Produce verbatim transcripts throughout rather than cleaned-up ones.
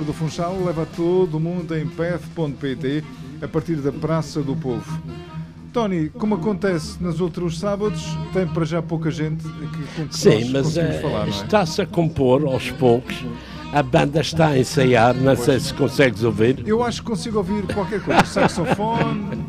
do Funchal leva todo o mundo em path ponto pt a partir da Praça do Povo. Tony, como acontece nos outros sábados, tem para já pouca gente que, com que Sim, nós mas conseguimos é, falar, não é? está-se a compor aos poucos. A banda está a ensaiar, não sei se consegues ouvir. Eu acho que consigo ouvir qualquer coisa. Saxofone.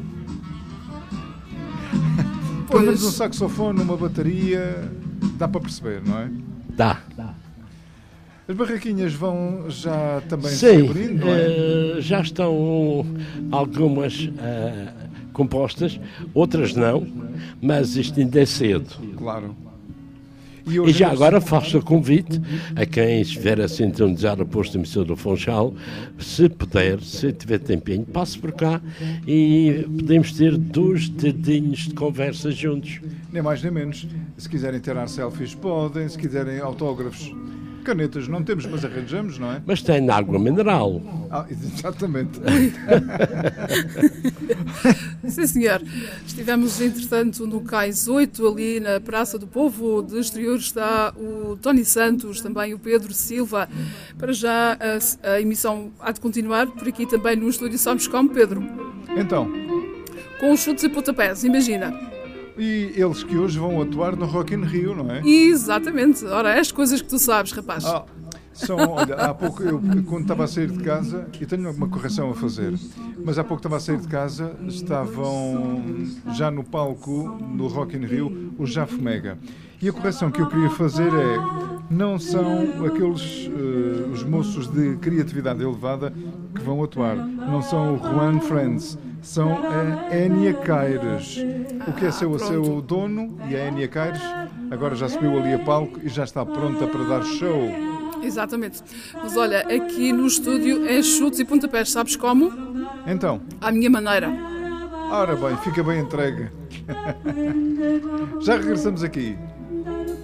Pelo menos um saxofone, uma bateria. Dá para perceber, não é? Dá. As barraquinhas vão já também se Sim, abrindo, não é? eh, já estão algumas eh, compostas, outras não, mas isto ainda é cedo. Claro. E hoje já ainda agora se- faço o convite a quem estiver a sintonizar o posto emissor do Funchal, se puder, se tiver tempinho, passe por cá e podemos ter dois dedinhos de conversa juntos. Nem mais nem menos. Se quiserem tirar selfies, podem. Se quiserem autógrafos, canetas não temos, mas arranjamos, não é? Mas tem água mineral. Ah, exatamente. Sim, senhor. Estivemos, entretanto, no Cais oito, ali na Praça do Povo. De exterior está o Tony Santos, também o Pedro Silva. Para já, a, a emissão há de continuar por aqui também no estúdio. Sabes como, Pedro? Então, Com os chutes e pontapés, imagina. e eles que hoje vão atuar no Rock in Rio, não é? Exatamente. Ora, as coisas que tu sabes, rapaz. Ah, são, olha, há pouco, eu quando estava a sair de casa, e tenho uma correção a fazer, mas há pouco estava a sair de casa, estavam já no palco do Rock in Rio os Jafo Mega. E a correção que eu queria fazer é, não são aqueles, uh, os moços de criatividade elevada que vão atuar, não são o Juan Friends, são a Énia Caires. O que é seu, a seu dono e a Énia Caires, agora já subiu ali a palco e já está pronta para dar show. Exatamente. Mas olha, aqui no estúdio é chutes e pontapés, sabes como? Então, À minha maneira. ora bem, fica bem entregue. Já regressamos aqui.